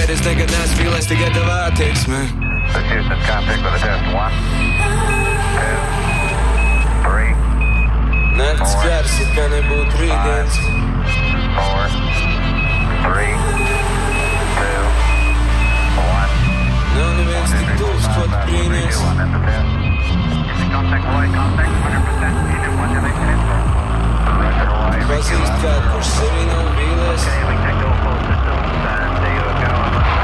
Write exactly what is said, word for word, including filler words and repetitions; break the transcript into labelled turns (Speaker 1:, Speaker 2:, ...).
Speaker 1: this nigga Nashville likes to get the vibe takes, man.
Speaker 2: This Houston, contact with a test one. ten.